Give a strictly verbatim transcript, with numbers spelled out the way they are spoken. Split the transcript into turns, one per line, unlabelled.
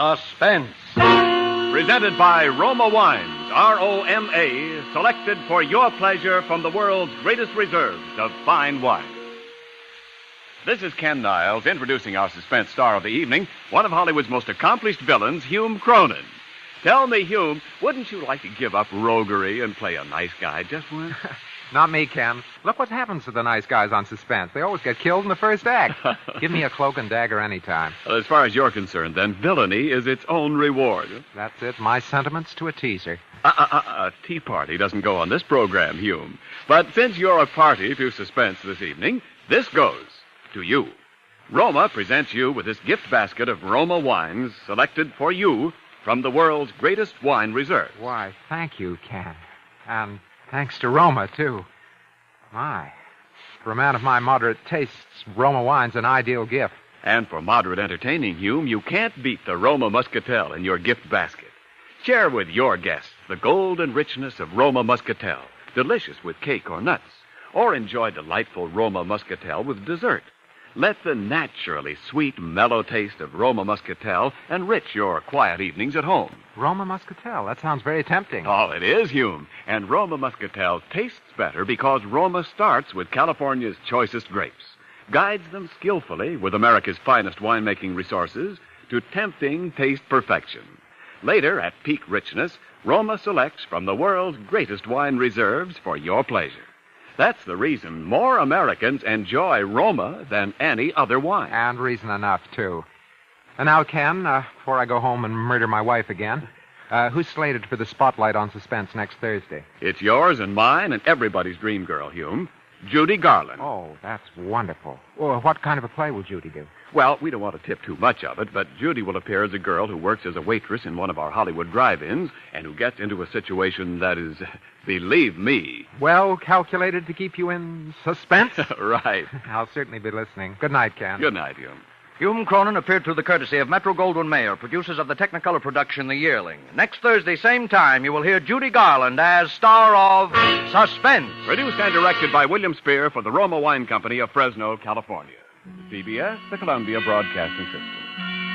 Suspense.
Presented by Roma Wines, R O M A, selected for your pleasure from the world's greatest reserves of fine wine. This is Ken Niles introducing our suspense star of the evening, one of Hollywood's most accomplished villains, Hume Cronin. Tell me, Hume, wouldn't you like to give up roguery and play a nice guy just once?
Not me, Ken. Look what happens to the nice guys on Suspense. They always get killed in the first act. Give me a cloak and dagger anytime.
Well, as far as you're concerned, then, villainy is its own reward.
That's it. My sentiments to a teaser.
Uh, uh, uh, a tea party doesn't go on this program, Hume. But since you're a party to Suspense this evening, this goes to you. Roma presents you with this gift basket of Roma wines selected for you from the world's greatest wine reserve.
Why, thank you, Ken. And thanks to Roma, too. My. For a man of my moderate tastes, Roma wine's an ideal gift.
And for moderate entertaining, Hume, you can't beat the Roma Muscatel in your gift basket. Share with your guests the golden richness of Roma Muscatel, delicious with cake or nuts. Or enjoy delightful Roma Muscatel with dessert. Let the naturally sweet, mellow taste of Roma Muscatel enrich your quiet evenings at home.
Roma Muscatel? That sounds very tempting.
Oh, it is, Hume. And Roma Muscatel tastes better because Roma starts with California's choicest grapes, guides them skillfully with America's finest winemaking resources to tempting taste perfection. Later, at peak richness, Roma selects from the world's greatest wine reserves for your pleasure. That's the reason more Americans enjoy Roma than any other wine.
And reason enough, too. And now, Ken, uh, before I go home and murder my wife again, uh, who's slated for the spotlight on Suspense next Thursday?
It's yours and mine and everybody's dream girl, Hume. Judy Garland.
Oh, that's wonderful. Well, what kind of a play will Judy do?
Well, we don't want to tip too much of it, but Judy will appear as a girl who works as a waitress in one of our Hollywood drive-ins and who gets into a situation that is, believe me...
well calculated to keep you in suspense?
Right.
I'll certainly be listening. Good night, Ken.
Good night, Hume.
Hume Cronin appeared through the courtesy of Metro-Goldwyn-Mayer, producers of the Technicolor production The Yearling. Next Thursday, same time, you will hear Judy Garland as star of Suspense.
Produced and directed by William Spear for the Roma Wine Company of Fresno, California. C B S, the Columbia Broadcasting System.